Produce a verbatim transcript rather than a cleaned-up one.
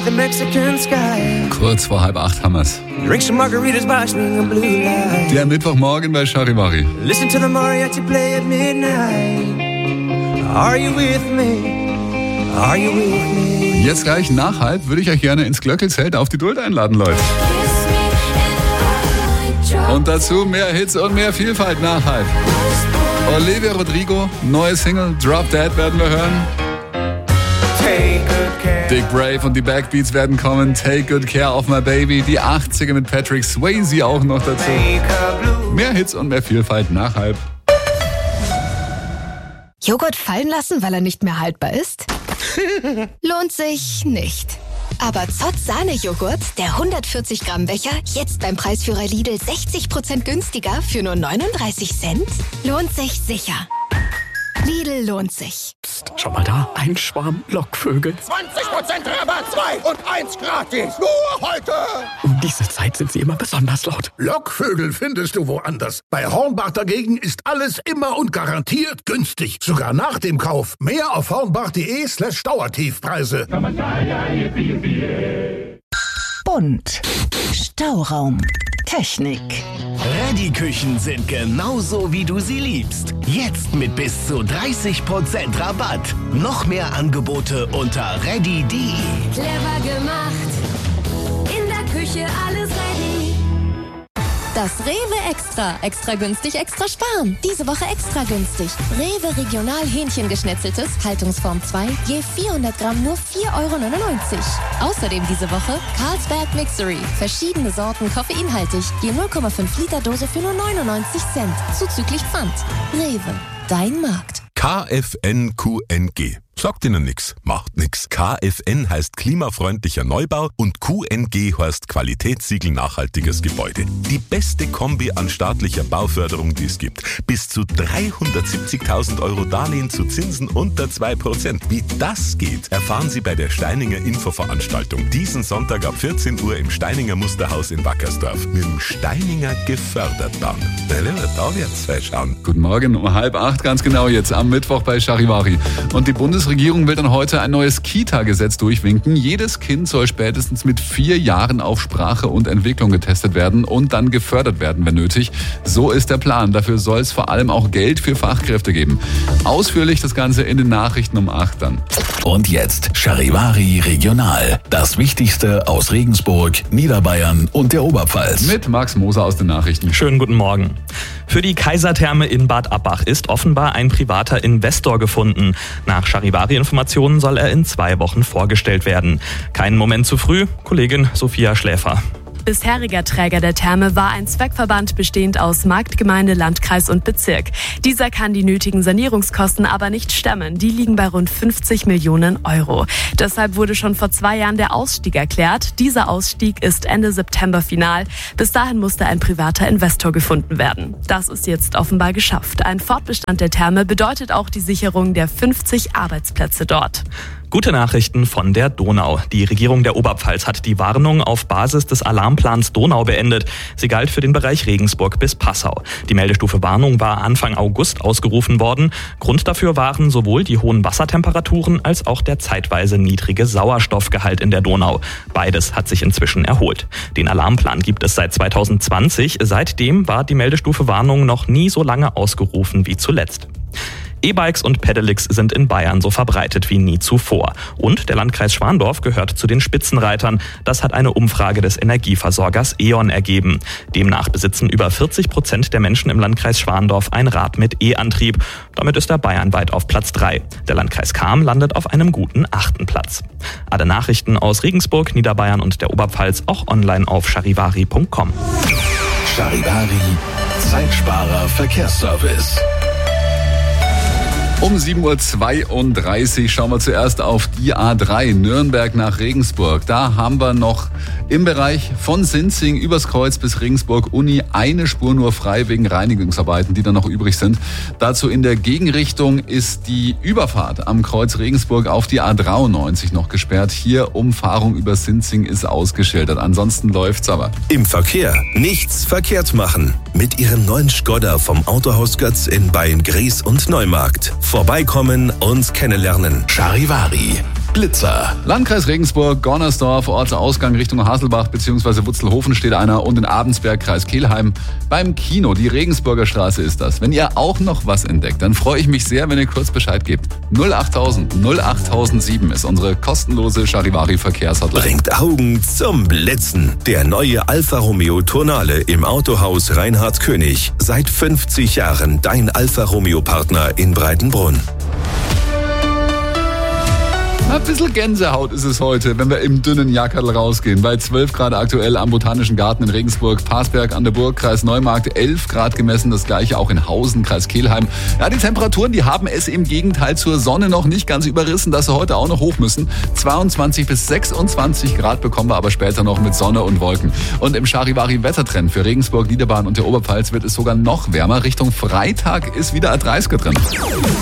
The Mexican sky. Kurz vor halb acht haben wir's. Drink some margaritas by swinging blue light. Der Mittwochmorgen bei Charivari. Listen to the mariachi play at midnight. Are you with me? Are you with me? Jetzt gleich nach halb würde ich euch gerne ins Glöckelzelt auf die Duld einladen, Leute. Und dazu mehr Hits und mehr Vielfalt nach halb. Olivia Rodrigo, neue Single, Drop Dead werden wir hören. Take good care. Dick Brave und die Backbeats werden kommen. Take Good Care of My Baby. Die achtziger mit Patrick Swayze auch noch dazu. Mehr Hits und mehr Vielfalt nach halb. Joghurt fallen lassen, weil er nicht mehr haltbar ist? Lohnt sich nicht. Aber Zott Sahne-Joghurt, der hundertvierzig Gramm Becher, jetzt beim Preisführer Lidl sechzig Prozent günstiger für nur neununddreißig Cent? Lohnt sich sicher. Lidl lohnt sich. Psst, schau mal da, ein Schwarm Lockvögel. zwanzig Prozent Rabatt, zwei und eins gratis. Nur heute. Um diese Zeit sind sie immer besonders laut. Lockvögel findest du woanders. Bei Hornbach dagegen ist alles immer und garantiert günstig. Sogar nach dem Kauf. Mehr auf hornbach.de slash Dauertiefpreise. Bunt. Stauraum. Technik. Reddy-Küchen sind genauso, wie du sie liebst. Jetzt mit bis zu dreißig Prozent Rabatt. Noch mehr Angebote unter reddy punkt de. Clever gemacht. In der Küche alles ready. Das Rewe Extra. Extra günstig, extra sparen. Diese Woche extra günstig. Rewe Regional Hähnchengeschnetzeltes, Haltungsform zwei, je vierhundert Gramm nur vier Euro neunundneunzig. Außerdem diese Woche Carlsberg Mixery. Verschiedene Sorten koffeinhaltig, je null Komma fünf Liter Dose für nur neunundneunzig Cent. Zuzüglich Pfand. Rewe. Dein Markt. K F N Q N G. Sagt Ihnen nix, macht nix. K F N heißt klimafreundlicher Neubau und Q N G heißt Qualitätssiegel nachhaltiges Gebäude. Die beste Kombi an staatlicher Bauförderung, die es gibt. Bis zu dreihundertsiebzigtausend Euro Darlehen zu Zinsen unter zwei Prozent. Wie das geht, erfahren Sie bei der Steininger Infoveranstaltung. Diesen Sonntag ab vierzehn Uhr im Steininger Musterhaus in Wackersdorf. Mit dem Steininger gefördert dann. Da wird's zwei schauen. Guten Morgen, um halb acht ganz genau jetzt am Mittwoch bei Charivari. Und die Bundesregierung will dann heute ein neues Kita-Gesetz durchwinken. Jedes Kind soll spätestens mit vier Jahren auf Sprache und Entwicklung getestet werden und dann gefördert werden, wenn nötig. So ist der Plan. Dafür soll es vor allem auch Geld für Fachkräfte geben. Ausführlich das Ganze in den Nachrichten um acht dann. Und jetzt Charivari Regional. Das Wichtigste aus Regensburg, Niederbayern und der Oberpfalz. Mit Max Moser aus den Nachrichten. Schönen guten Morgen. Für die Kaisertherme in Bad Abbach ist offenbar ein privater Investor gefunden. Nach Charivari-Informationen soll er in zwei Wochen vorgestellt werden. Keinen Moment zu früh, Kollegin Sophia Schläfer. Bisheriger Träger der Therme war ein Zweckverband bestehend aus Marktgemeinde, Landkreis und Bezirk. Dieser kann die nötigen Sanierungskosten aber nicht stemmen. Die liegen bei rund fünfzig Millionen Euro. Deshalb wurde schon vor zwei Jahren der Ausstieg erklärt. Dieser Ausstieg ist Ende September final. Bis dahin musste ein privater Investor gefunden werden. Das ist jetzt offenbar geschafft. Ein Fortbestand der Therme bedeutet auch die Sicherung der fünfzig Arbeitsplätze dort. Gute Nachrichten von der Donau. Die Regierung der Oberpfalz hat die Warnung auf Basis des Alarmplans Donau beendet. Sie galt für den Bereich Regensburg bis Passau. Die Meldestufe Warnung war Anfang August ausgerufen worden. Grund dafür waren sowohl die hohen Wassertemperaturen als auch der zeitweise niedrige Sauerstoffgehalt in der Donau. Beides hat sich inzwischen erholt. Den Alarmplan gibt es seit zweitausendzwanzig. Seitdem war die Meldestufe Warnung noch nie so lange ausgerufen wie zuletzt. E-Bikes und Pedelecs sind in Bayern so verbreitet wie nie zuvor. Und der Landkreis Schwandorf gehört zu den Spitzenreitern. Das hat eine Umfrage des Energieversorgers E.ON ergeben. Demnach besitzen über vierzig Prozent der Menschen im Landkreis Schwandorf ein Rad mit E-Antrieb. Damit ist er bayernweit auf Platz drei. Der Landkreis Cham landet auf einem guten achten Platz. Alle Nachrichten aus Regensburg, Niederbayern und der Oberpfalz auch online auf charivari punkt com. Charivari, Zeitsparer Verkehrsservice. Um sieben Uhr zweiunddreißig schauen wir zuerst auf die A drei Nürnberg nach Regensburg. Da haben wir noch im Bereich von Sinzing übers Kreuz bis Regensburg Uni eine Spur nur frei wegen Reinigungsarbeiten, die dann noch übrig sind. Dazu in der Gegenrichtung ist die Überfahrt am Kreuz Regensburg auf die A dreiundneunzig noch gesperrt. Hier Umfahrung über Sinzing ist ausgeschildert. Ansonsten läuft's aber. Im Verkehr nichts verkehrt machen. Mit Ihrem neuen Skoda vom Autohaus Götz in Beilngries und Neumarkt. Vorbeikommen und kennenlernen. Charivari, Blitzer. Landkreis Regensburg, Gonnersdorf, Ortsausgang Richtung Haselbach bzw. Wutzelhofen steht einer und in Abensberg, Kreis Kelheim beim Kino. Die Regensburger Straße ist das. Wenn ihr auch noch was entdeckt, dann freue ich mich sehr, wenn ihr kurz Bescheid gebt. null achttausend null achttausendsieben ist unsere kostenlose Charivari-Verkehrshotline. Bringt Augen zum Blitzen. Der neue Alfa Romeo Tonale im Autohaus Reinhard König. Seit fünfzig Jahren dein Alfa Romeo Partner in Breitenbrunn. Ein bisschen Gänsehaut ist es heute, wenn wir im dünnen Jackerl rausgehen. Bei zwölf Grad aktuell am Botanischen Garten in Regensburg, Parsberg an der Burg, Kreis Neumarkt, elf Grad gemessen, das gleiche auch in Hausen, Kreis Kelheim. Ja, die Temperaturen, die haben es im Gegenteil zur Sonne noch nicht ganz überrissen, dass sie heute auch noch hoch müssen. zweiundzwanzig bis sechsundzwanzig Grad bekommen wir aber später noch mit Sonne und Wolken. Und im Charivari-Wettertrend für Regensburg, Niederbayern und der Oberpfalz wird es sogar noch wärmer. Richtung Freitag ist wieder ein dreißiger drin.